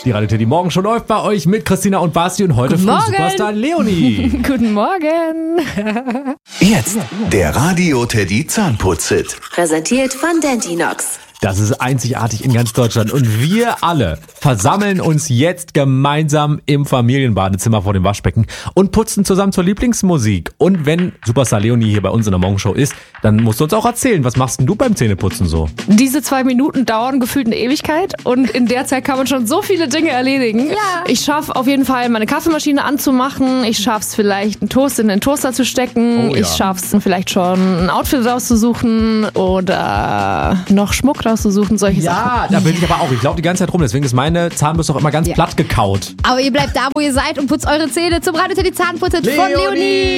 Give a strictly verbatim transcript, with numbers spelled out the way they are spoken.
Die Radio Teddy Morgen schon läuft bei euch mit Christina und Basti und heute früh Superstar Leonie. Guten Morgen. Jetzt der Radio Teddy Zahnputz-Hit. Präsentiert von Dentinox. Das ist einzigartig in ganz Deutschland und wir alle versammeln uns jetzt gemeinsam im Familienbadezimmer vor dem Waschbecken und putzen zusammen zur Lieblingsmusik. Und wenn Superstar Leonie hier bei uns in der Morgenshow ist, dann musst du uns auch erzählen, was machst denn du beim Zähneputzen so? Diese zwei Minuten dauern gefühlt eine Ewigkeit und in der Zeit kann man schon so viele Dinge erledigen. Ja. Ich schaffe auf jeden Fall, meine Kaffeemaschine anzumachen. Ich schaffe es vielleicht, einen Toast in den Toaster zu stecken. Oh, ja. Ich schaffe es vielleicht schon, ein Outfit rauszusuchen oder noch Schmuck rauszusuchen, solche Ja, Sachen. da bin ich aber auch. Ich laufe die ganze Zeit rum, deswegen ist meine Zahnbürste auch immer ganz Ja. platt gekaut. Aber ihr bleibt da, wo ihr seid und putzt eure Zähne zum Radio Teddy Zahnputz-Hit von Leonie.